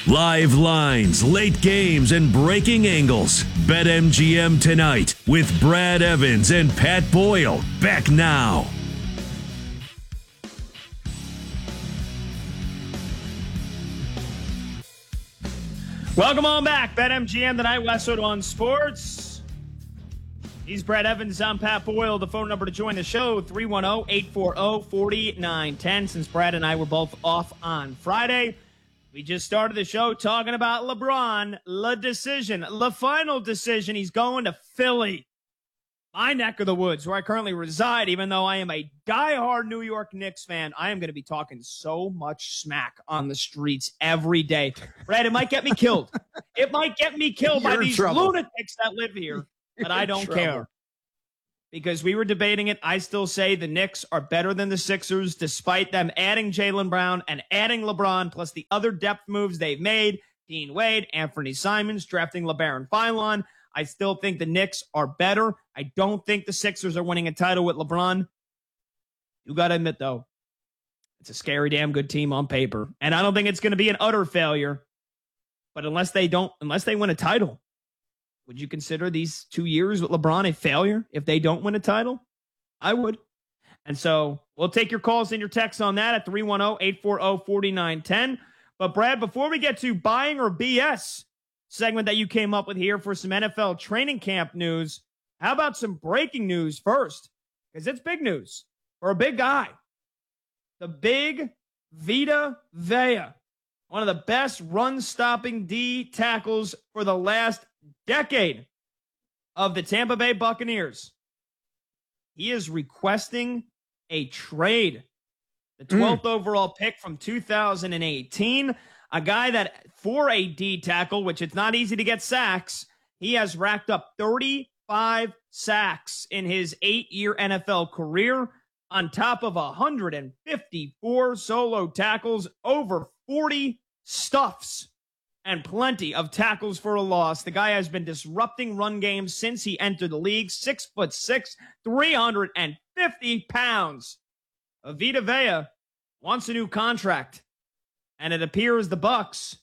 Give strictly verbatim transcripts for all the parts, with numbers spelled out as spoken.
Live lines, late games, and breaking angles. BetMGM tonight with Brad Evans and Pat Boyle. Back now. Welcome on back. BetMGM tonight, Westwood on Sports. He's Brad Evans. I'm Pat Boyle. The phone number to join the show, three one zero, eight four zero, four nine one zero. Since Brad and I were both off on Friday, we just started the show talking about LeBron. La decision, la final decision. He's going to Philly, my neck of the woods, where I currently reside. Even though I am a diehard New York Knicks fan, I am going to be talking so much smack on the streets every day. Brad, it might get me killed. It might get me killed You're by these trouble. lunatics that live here, but I don't trouble. care. Because we were debating it, I still say the Knicks are better than the Sixers, despite them adding Jaylen Brown and adding LeBron, plus the other depth moves they've made, Dean Wade, Anthony Simons, drafting LeBaron Philon. I still think the Knicks are better. I don't think the Sixers are winning a title with LeBron. You got to admit, though, it's a scary, damn good team on paper. And I don't think it's going to be an utter failure. But unless they don't, unless they win a title, would you consider these two years with LeBron a failure if they don't win a title? I would. And so we'll take your calls and your texts on that at three one zero, eight four zero, four nine one zero. But Brad, before we get to buying or B S segment that you came up with here for some N F L training camp news, how about some breaking news first? Because it's big news for a big guy. The big Vita Vea, one of the best run-stopping D tackles for the last decade of the Tampa Bay Buccaneers. He is requesting a trade. The twelfth mm. overall pick from two thousand eighteen. A guy that, for a D tackle, which it's not easy to get sacks, he has racked up thirty-five sacks in his eight-year N F L career, on top of one hundred fifty-four solo tackles, over forty stuffs, and plenty of tackles for a loss. The guy has been disrupting run games since he entered the league. Six foot six, three hundred fifty pounds. Vita Vea wants a new contract, and it appears the Bucs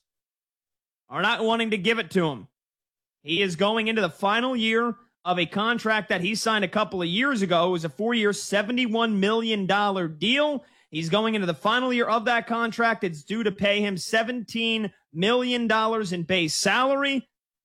are not wanting to give it to him. He is going into the final year of a contract that he signed a couple of years ago. It was a four-year, seventy-one million dollars deal. He's going into the final year of that contract. It's due to pay him seventeen million dollars in base salary.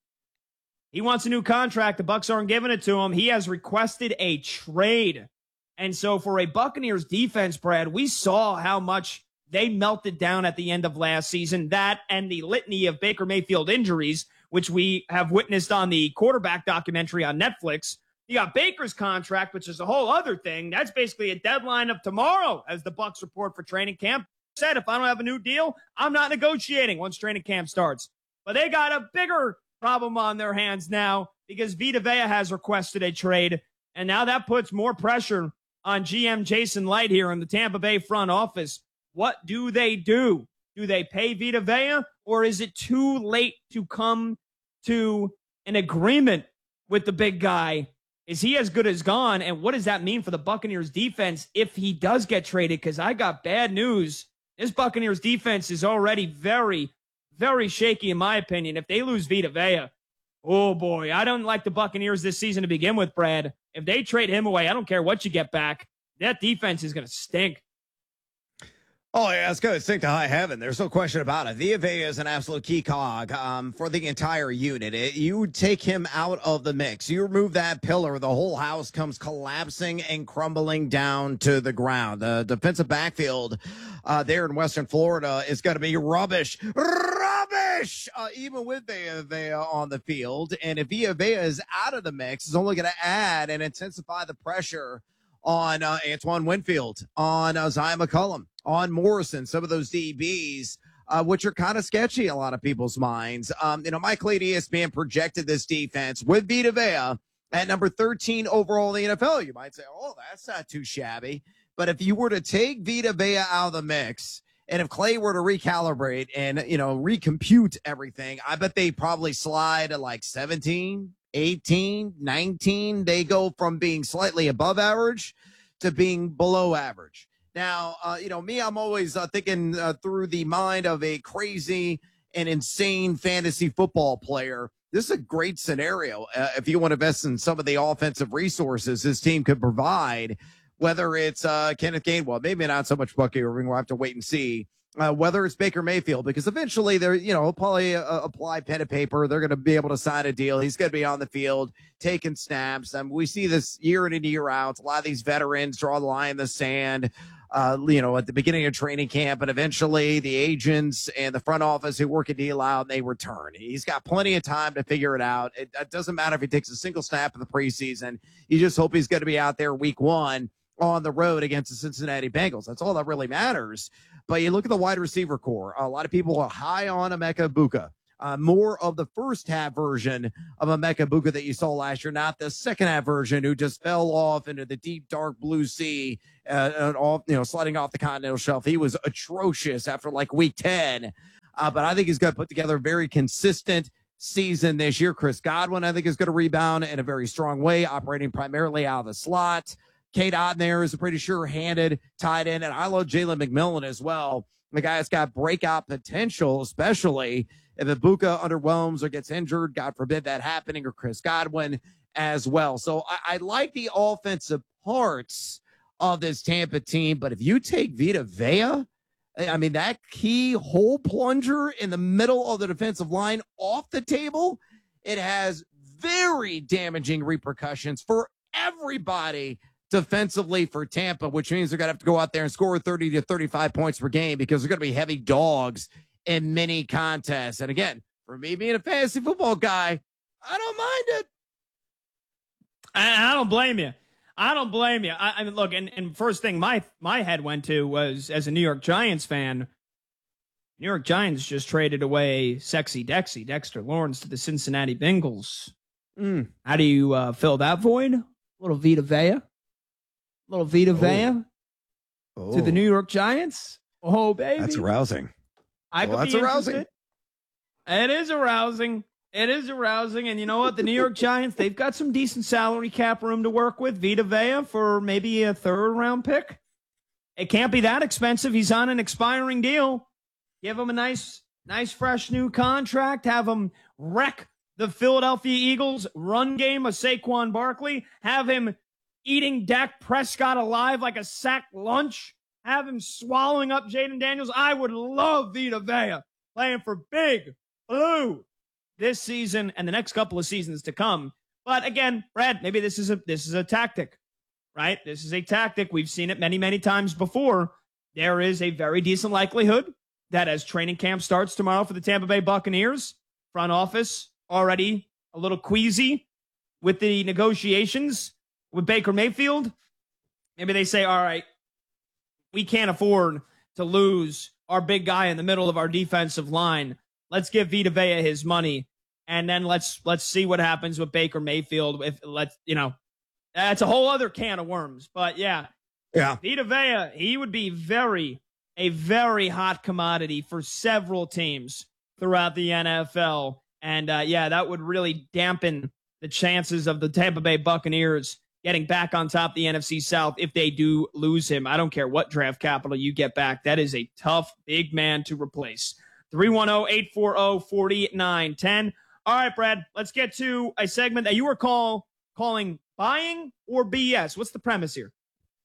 He wants a new contract. The Bucs aren't giving it to him. He has requested a trade. And so for a Buccaneers defense, Brad, we saw how much they melted down at the end of last season. That and the litany of Baker Mayfield injuries, which we have witnessed on the quarterback documentary on Netflix. You got Baker's contract, which is a whole other thing. That's basically a deadline of tomorrow, as the Bucs report for training camp. Said, if I don't have a new deal, I'm not negotiating once training camp starts. But they got a bigger problem on their hands now because Vita Vea has requested a trade. And now that puts more pressure on G M Jason Light here in the Tampa Bay front office. What do they do? Do they pay Vita Vea, or is it too late to come to an agreement with the big guy? Is he as good as gone? And what does that mean for the Buccaneers defense if he does get traded? Because I got bad news. This Buccaneers defense is already very, very shaky in my opinion. If they lose Vita Vea, oh boy, I don't like the Buccaneers this season to begin with, Brad. If they trade him away, I don't care what you get back. That defense is going to stink. Oh, yeah, it's going to sink to high heaven. There's no question about it. Vita Vea is an absolute key cog um, for the entire unit. It, you take him out of the mix. You remove that pillar, the whole house comes collapsing and crumbling down to the ground. The defensive backfield uh, there in Western Florida is going to be rubbish. Rubbish! Uh, even with Vita Vea on the field. And if Vita Vea is out of the mix, it's only going to add and intensify the pressure on uh, Antoine Winfield, on uh, Zion McCollum, on Morrison, some of those D Bs, uh, which are kind of sketchy in a lot of people's minds. Um, you know, Mike Leach, E S P N projected this defense with Vita Vea at number thirteen overall in the N F L. You might say, oh, that's not too shabby. But if you were to take Vita Vea out of the mix, and if Clay were to recalibrate and, you know, recompute everything, I bet they probably slide at like seventeen, eighteen, nineteen. They go from being slightly above average to being below average. Now, uh, you know, me, I'm always uh, thinking uh, through the mind of a crazy an insane fantasy football player, this is a great scenario. Uh, if you want to invest in some of the offensive resources this team could provide, whether it's uh, Kenneth Gainwell, maybe not so much Bucky Irving, we'll have to wait and see. Uh, whether it's Baker Mayfield, because eventually they're, you know, probably uh, apply pen and paper. They're going to be able to sign a deal. He's going to be on the field taking snaps. And we see this year in and year out. A lot of these veterans draw the line in the sand, uh, you know, at the beginning of training camp, and eventually the agents and the front office who work a deal out, and they return. He's got plenty of time to figure it out. It, it doesn't matter if he takes a single snap in the preseason. You just hope he's going to be out there week one on the road against the Cincinnati Bengals. That's all that really matters. But you look at the wide receiver core. A lot of people are high on Emeka Egbuka. Uh, more of the first half version of Emeka Egbuka that you saw last year, not the second half version who just fell off into the deep, dark blue sea uh, and off, you know, sliding off the continental shelf. He was atrocious after like week ten. Uh, but I think he's going to put together a very consistent season this year. Chris Godwin, I think, is going to rebound in a very strong way, operating primarily out of the slot. Kate Otten there is a pretty sure-handed tight end, and I love Jalen McMillan as well. The guy that's got breakout potential, especially if Egbuka underwhelms or gets injured. God forbid that happening, or Chris Godwin as well. So I, I like the offensive parts of this Tampa team, but if you take Vita Vea, I mean, that key hole plunger in the middle of the defensive line off the table, it has very damaging repercussions for everybody defensively for Tampa, which means they're going to have to go out there and score thirty to thirty-five points per game because they're going to be heavy dogs in many contests. And again, for me being a fantasy football guy, I don't mind it. I, I don't blame you. I don't blame you. I, I mean, look, and, and first thing my my head went to was, as a New York Giants fan, New York Giants just traded away Sexy Dexy, Dexter Lawrence, to the Cincinnati Bengals. Mm. How do you uh, fill that void? A little Vita Vea. Little Vita oh. Vea oh. to the New York Giants. Oh, baby. That's arousing. I well, could that's be arousing. Interested. It is arousing. It is arousing. And you know what? The New York Giants, they've got some decent salary cap room to work with. Vita Vea for maybe a third round pick. It can't be that expensive. He's on an expiring deal. Give him a nice, nice, fresh new contract. Have him wreck the Philadelphia Eagles run game of Saquon Barkley. Have him eating Dak Prescott alive like a sack lunch. Have him swallowing up Jaden Daniels. I would love Vita Vea playing for Big Blue this season and the next couple of seasons to come. But again, Brad, maybe this is a this is a tactic, right? This is a tactic. We've seen it many, many times before. There is a very decent likelihood that as training camp starts tomorrow for the Tampa Bay Buccaneers, front office already a little queasy with the negotiations with Baker Mayfield. Maybe they say, all right, we can't afford to lose our big guy in the middle of our defensive line. Let's give Vita Vea his money, and then let's let's see what happens with Baker Mayfield. If let's, you know, that's a whole other can of worms. But yeah, yeah, Vita Vea, he would be very a very hot commodity for several teams throughout the N F L, and uh, yeah, that would really dampen the chances of the Tampa Bay Buccaneers getting back on top of the N F C South if they do lose him. I don't care what draft capital you get back. That is a tough, big man to replace. three one zero, eight four zero, four nine one zero. All right, Brad, let's get to a segment that you were call, calling buying or B S. What's the premise here?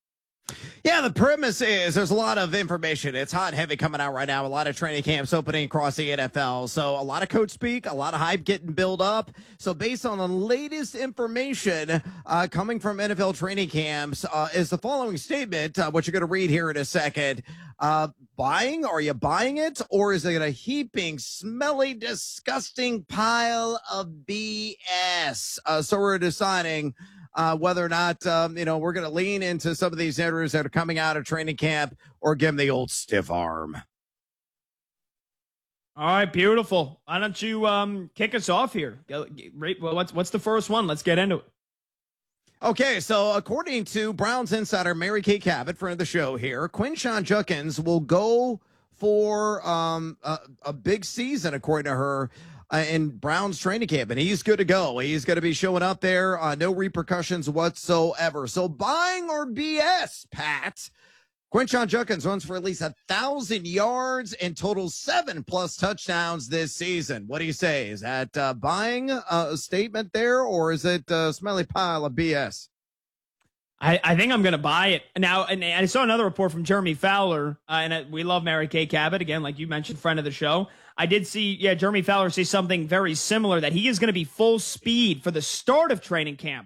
Yeah, the premise is there's a lot of information. It's hot and heavy coming out right now. A lot of training camps opening across the N F L. So a lot of coach speak, a lot of hype getting built up. So based on the latest information uh, coming from N F L training camps uh, is the following statement, uh, which you're going to read here in a second. Uh, buying? Are you buying it? Or is it a heaping, smelly, disgusting pile of B S? Uh, so we're deciding Uh, whether or not, um, you know, we're going to lean into some of these hitters that are coming out of training camp or give them the old stiff arm. All right, beautiful. Why don't you um, kick us off here? Well, what's, what's the first one? Let's get into it. Okay, so according to Browns insider Mary Kay Cabot, friend of the show here, Quinshon Judkins will go for um, a, a big season, according to her, Uh, in Brown's training camp, and he's good to go. He's going to be showing up there. Uh, no repercussions whatsoever. So buying or B S, Pat? Quinshon Judkins runs for at least a thousand yards and totals seven plus touchdowns this season. What do you say? Is that uh, buying a statement there, or is it a smelly pile of B S? I, I think I'm going to buy it now. And I saw another report from Jeremy Fowler, uh, and uh, we love Mary Kay Cabot again, like you mentioned, friend of the show. I did see, yeah, Jeremy Fowler say something very similar, that he is going to be full speed for the start of training camp.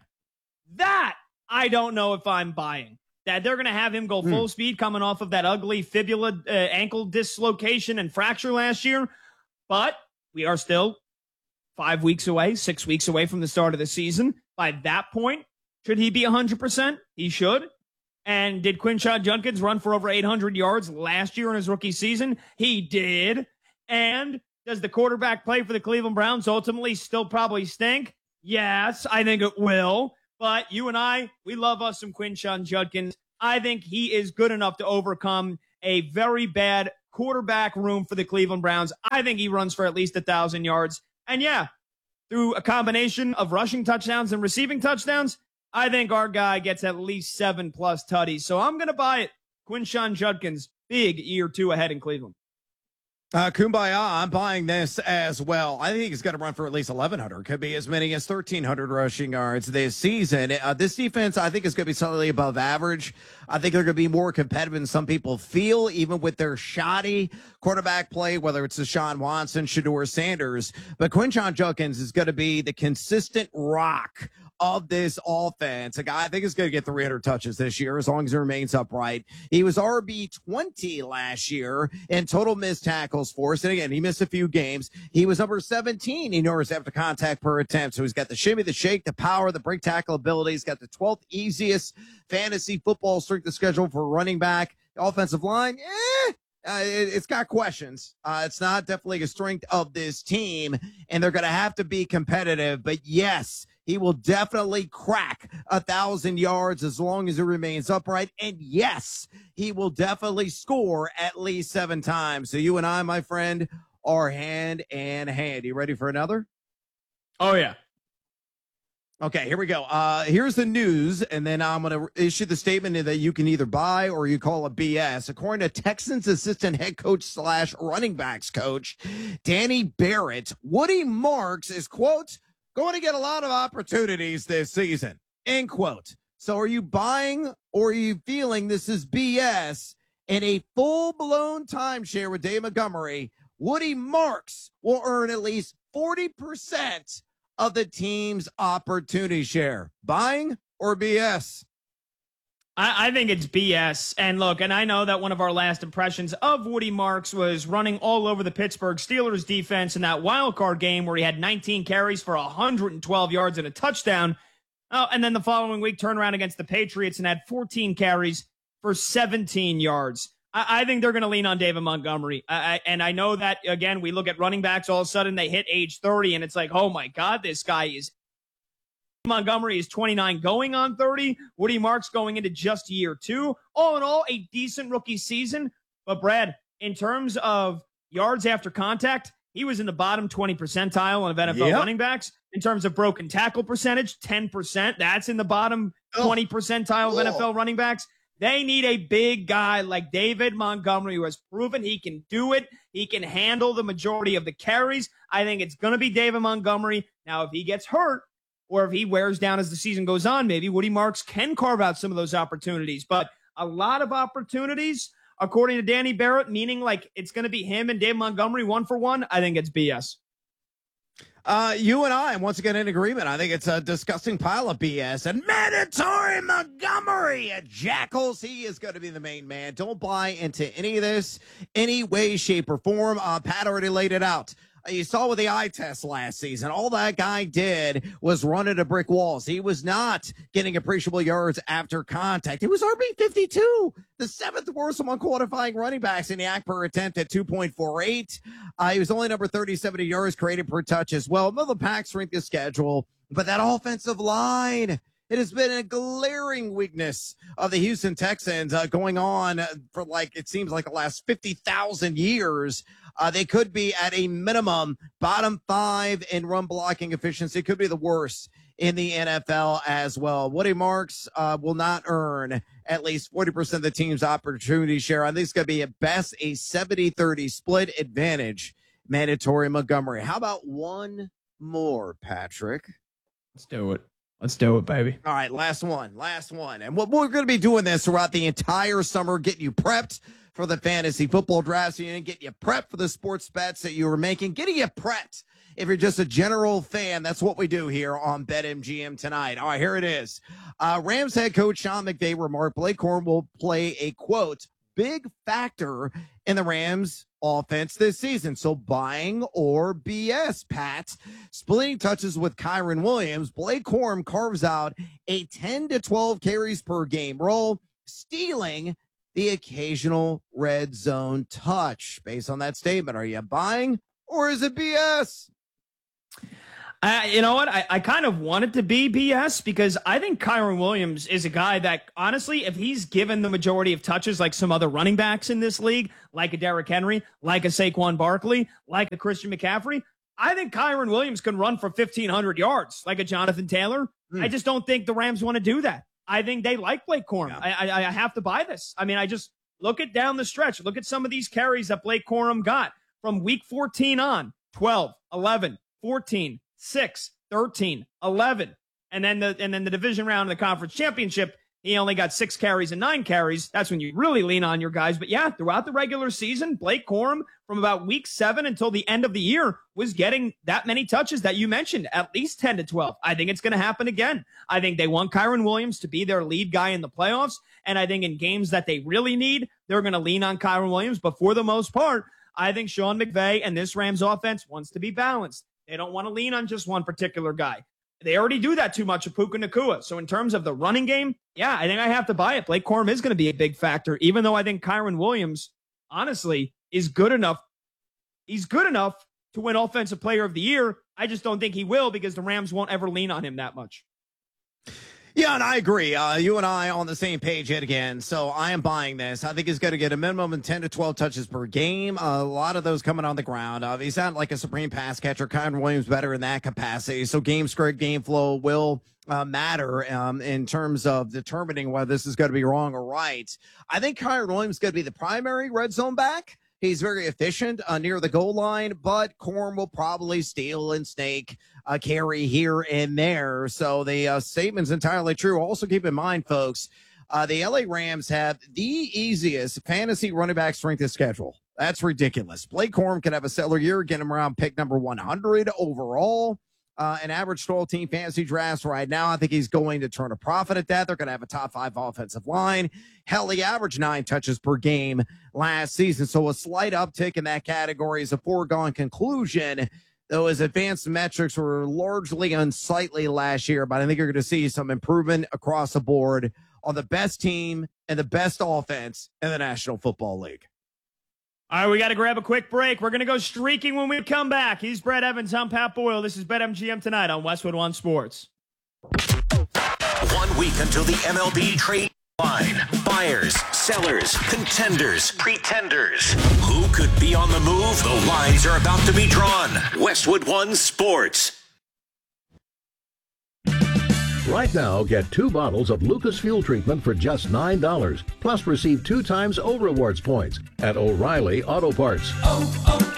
That I don't know if I'm buying. That they're going to have him go full mm. speed coming off of that ugly fibula uh, ankle dislocation and fracture last year. But we are still five weeks away, six weeks away from the start of the season. By that point, should he be one hundred percent? He should. And did Quinshon Judkins run for over eight hundred yards last year in his rookie season? He did. And does the quarterback play for the Cleveland Browns ultimately still probably stink? Yes, I think it will. But you and I, we love us some Quinshon Judkins. I think he is good enough to overcome a very bad quarterback room for the Cleveland Browns. I think he runs for at least one thousand yards. And yeah, through a combination of rushing touchdowns and receiving touchdowns, I think our guy gets at least seven plus tutties. So I'm going to buy it. Quinshon Judkins, big year two ahead in Cleveland. Uh, Kumbaya, I'm buying this as well. I think he's going to run for at least eleven hundred. Could be as many as thirteen hundred rushing yards this season. Uh, this defense, I think, is going to be slightly above average. I think they're going to be more competitive than some people feel, even with their shoddy quarterback play, whether it's Deshaun Watson, Shedeur Sanders. But Quinshon Judkins is going to be the consistent rock of this offense. A guy I think is going to get three hundred touches this year as long as he remains upright. He was R B twenty last year in total missed tackles force. And again, he missed a few games. He was number seventeen in yards after contact per attempt. So he's got the shimmy, the shake, the power, the break tackle ability. He's got the twelfth easiest fantasy football strength of schedule for running back. The offensive line, eh. Uh, it, it's got questions. Uh, it's not definitely a strength of this team, and they're going to have to be competitive. But yes, he will definitely crack a thousand yards as long as he remains upright. And yes, he will definitely score at least seven times. So you and I, my friend, are hand in hand. You ready for another? Oh, yeah. Okay, here we go. Uh, here's the news, and then I'm going to issue the statement that you can either buy or you call it B S. According to Texans assistant head coach slash running backs coach Danny Barrett, Woody Marks is, quote, going to get a lot of opportunities this season, end quote. So are you buying or are you feeling this is B S? In a full-blown timeshare with Dave Montgomery, Woody Marks will earn at least forty percent of the team's opportunity share. Buying or B S? I, I think it's B S. And look, and I know that one of our last impressions of Woody Marks was running all over the Pittsburgh Steelers defense in that wild card game where he had nineteen carries for one hundred twelve yards and a touchdown. Oh, and then the following week, turned around against the Patriots and had fourteen carries for seventeen yards. I, I think they're going to lean on David Montgomery. I, I, and I know that, again, we look at running backs, all of a sudden they hit age thirty, and it's like, oh my God, this guy is Montgomery is twenty-nine going on thirty. Woody Marks going into just year two. All in all, a decent rookie season. But Brad, in terms of yards after contact, he was in the bottom twenty percentile of N F L yep. running backs. In terms of broken tackle percentage, ten percent. That's in the bottom oh. twenty percentile of oh. N F L running backs. They need a big guy like David Montgomery who has proven he can do it. He can handle the majority of the carries. I think it's going to be David Montgomery. Now, if he gets hurt, or if he wears down as the season goes on, maybe Woody Marks can carve out some of those opportunities. But a lot of opportunities, according to Danny Barrett, meaning like it's going to be him and Dave Montgomery one for one, I think it's B S. Uh, you and I, once again, in agreement. I think it's a disgusting pile of B S. And mandatory Montgomery at Jackals. He is going to be the main man. Don't buy into any of this, any way, shape, or form. Uh, Pat already laid it out. You saw with the eye test last season, all that guy did was run into brick walls. He was not getting appreciable yards after contact. He was R B fifty-two, the seventh worst among qualifying running backs in the act per attempt at two point four eight. Uh, he was only number thirty-seven in yards created per touch as well. Another pack strength of schedule, but that offensive line, it has been a glaring weakness of the Houston Texans uh, going on for like, it seems like the last fifty thousand years. Uh, they could be at a minimum bottom five in run blocking efficiency. It could be the worst in the N F L as well. Woody Marks uh, will not earn at least forty percent of the team's opportunity share. I think it's going to be at best a seventy thirty split advantage, mandatory Montgomery. How about one more, Patrick? Let's do it. Let's do it, baby. All right, last one, last one. And what we're going to be doing this throughout the entire summer, getting you prepped for the fantasy football draft season, getting you prepped for the sports bets that you were making, getting you prepped if you're just a general fan. That's what we do here on BetMGM tonight. All right, here it is. Uh, Rams head coach Sean McVay remarked Blake Corum will play a, quote, big factor in the Rams offense this season. So buying or B S, Pat. Splitting touches with Kyren Williams, Blake Corum carves out a ten to twelve carries per game role, stealing the occasional red zone touch. Based on that statement, are you buying or is it B S? Uh, you know what? I, I kind of want it to be B S because I think Kyren Williams is a guy that, honestly, if he's given the majority of touches like some other running backs in this league, like a Derrick Henry, like a Saquon Barkley, like a Christian McCaffrey, I think Kyren Williams can run for fifteen hundred yards like a Jonathan Taylor. Mm. I just don't think the Rams want to do that. I think they like Blake Corum. Yeah. I, I, I have to buy this. I mean, I just look at down the stretch. Look at some of these carries that Blake Corum got from week fourteen on, twelve, eleven, fourteen, six, thirteen, eleven. And then the and then the division round of the conference championship, he only got six carries and nine carries. That's when you really lean on your guys. But yeah, throughout the regular season, Blake Corum from about week seven until the end of the year was getting that many touches that you mentioned, at least ten to twelve. I think it's going to happen again. I think they want Kyren Williams to be their lead guy in the playoffs. And I think in games that they really need, they're going to lean on Kyren Williams. But for the most part, I think Sean McVay and this Rams offense wants to be balanced. They don't want to lean on just one particular guy. They already do that too much with Puka Nacua. So in terms of the running game, yeah, I think I have to buy it. Blake Corum is going to be a big factor, even though I think Kyren Williams, honestly, is good enough. He's good enough to win Offensive Player of the Year. I just don't think he will because the Rams won't ever lean on him that much. Yeah, and I agree. Uh, you and I on the same page yet again. So I am buying this. I think he's going to get a minimum of ten to twelve touches per game. Uh, a lot of those coming on the ground. Uh, he's not like a supreme pass catcher. Kyren Williams better in that capacity. So game script, game flow will uh, matter um, in terms of determining whether this is going to be wrong or right. I think Kyren Williams is going to be the primary red zone back. He's very efficient uh, near the goal line, but Corum will probably steal and snake a carry here and there. So the uh, statement's entirely true. Also keep in mind, folks, uh, the L A Rams have the easiest fantasy running back strength of schedule. That's ridiculous. Blake Corum could have a stellar year, get him around pick number one hundred overall. Uh, an average twelve-team fantasy drafts right now. I think he's going to turn a profit at that. They're going to have a top five offensive line. Hell, he averaged nine touches per game last season. So a slight uptick in that category is a foregone conclusion, though his advanced metrics were largely unsightly last year. But I think you're going to see some improvement across the board on the best team and the best offense in the National Football League. All right, we got to grab a quick break. We're going to go streaking when we come back. He's Brad Evans. I'm Pat Boyle. This is BetMGM tonight on Westwood One Sports. One week until the M L B trade line. Buyers, sellers, contenders, pretenders. Who could be on the move? The lines are about to be drawn. Westwood One Sports. Right now, get two bottles of Lucas Fuel Treatment for just nine dollars. Plus, receive two times O Rewards points at O'Reilly Auto Parts. Oh,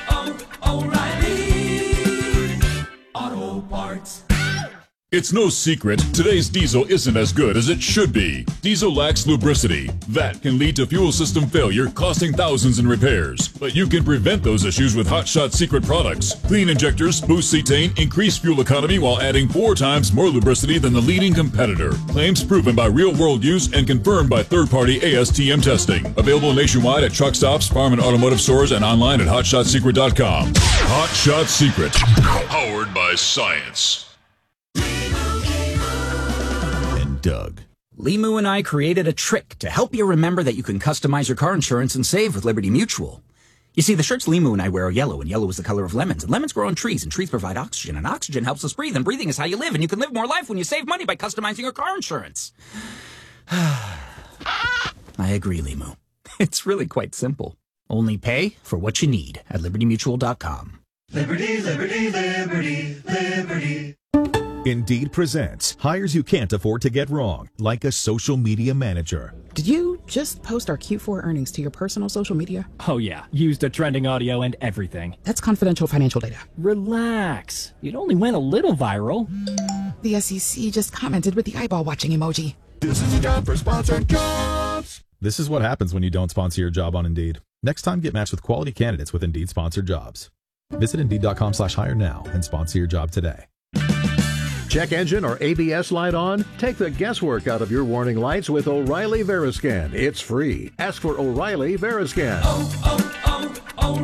oh, oh, O'Reilly Auto Parts. It's no secret, today's diesel isn't as good as it should be. Diesel lacks lubricity. That can lead to fuel system failure, costing thousands in repairs. But you can prevent those issues with Hot Shot Secret products. Clean injectors, boost cetane, increase fuel economy while adding four times more lubricity than the leading competitor. Claims proven by real-world use and confirmed by third-party A S T M testing. Available nationwide at truck stops, farm and automotive stores, and online at hot shot secret dot com. Hot Shot Secret. Powered by science. Doug. Limu and I created a trick to help you remember that you can customize your car insurance and save with Liberty Mutual. You see, the shirts Limu and I wear are yellow, and yellow is the color of lemons, and lemons grow on trees, and trees provide oxygen, and oxygen helps us breathe, and breathing is how you live, and you can live more life when you save money by customizing your car insurance. I agree, Limu. It's really quite simple. Only pay for what you need at liberty mutual dot com. Liberty, liberty, liberty, liberty. Indeed presents hires you can't afford to get wrong, like a social media manager. Did you just post our Q four earnings to your personal social media? Oh yeah, used the trending audio and everything. That's confidential financial data. Relax. It only went a little viral. The S E C just commented with the eyeball watching emoji. This is a job for sponsored jobs. This is what happens when you don't sponsor your job on Indeed. Next time, get matched with quality candidates with Indeed sponsored jobs. Visit Indeed.com slash hire now and sponsor your job today. Check engine or A B S light on? Take the guesswork out of your warning lights with O'Reilly Veriscan. It's free. Ask for O'Reilly Veriscan. Oh,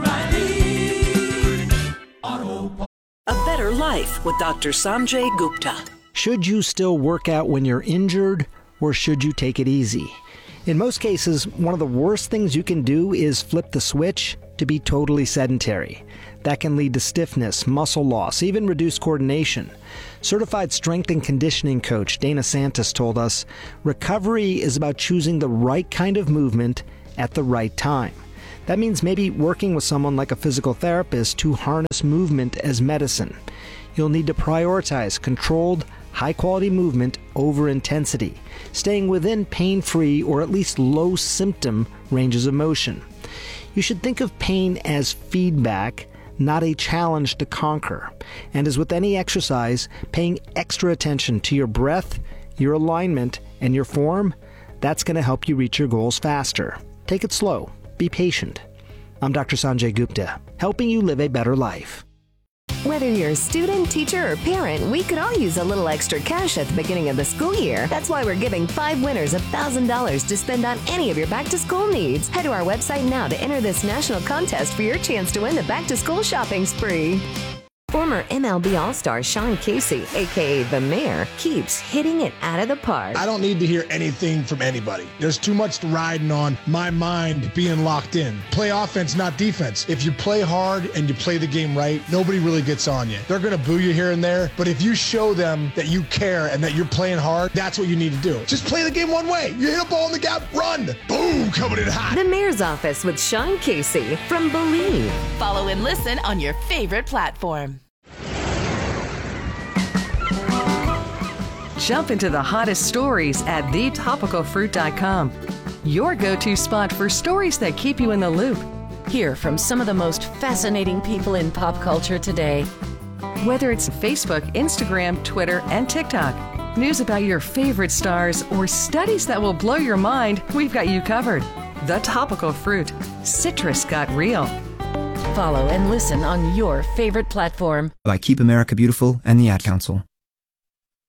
oh, oh, O'Reilly Auto. A better life with Doctor Sanjay Gupta. Should you still work out when you're injured, or should you take it easy? In most cases, one of the worst things you can do is flip the switch to be totally sedentary. That can lead to stiffness, muscle loss, even reduced coordination. Certified strength and conditioning coach Dana Santos told us, recovery is about choosing the right kind of movement at the right time. That means maybe working with someone like a physical therapist to harness movement as medicine. You'll need to prioritize controlled, high-quality movement over intensity, staying within pain-free or at least low-symptom ranges of motion. You should think of pain as feedback, not a challenge to conquer. And as with any exercise, paying extra attention to your breath, your alignment, and your form, that's going to help you reach your goals faster. Take it slow. Be patient. I'm Doctor Sanjay Gupta, helping you live a better life. Whether you're a student, teacher, or parent, we could all use a little extra cash at the beginning of the school year. That's why we're giving five winners one thousand dollars to spend on any of your back-to-school needs. Head to our website now to enter this national contest for your chance to win the back-to-school shopping spree. Former M L B All-Star Sean Casey, a k a. The Mayor, keeps hitting it out of the park. I don't need to hear anything from anybody. There's too much riding on my mind being locked in. Play offense, not defense. If you play hard and you play the game right, nobody really gets on you. They're going to boo you here and there, but if you show them that you care and that you're playing hard, that's what you need to do. Just play the game one way. You hit a ball in the gap, run. Boom, coming in hot. The Mayor's Office with Sean Casey from Believe. Follow and listen on your favorite platform. Jump into the hottest stories at the topical fruit dot com. Your go-to spot for stories that keep you in the loop. Hear from some of the most fascinating people in pop culture today. Whether it's Facebook, Instagram, Twitter, and TikTok, news about your favorite stars, or studies that will blow your mind, we've got you covered. The Topical Fruit. Citrus got real. Follow and listen on your favorite platform. By Keep America Beautiful and the Ad Council.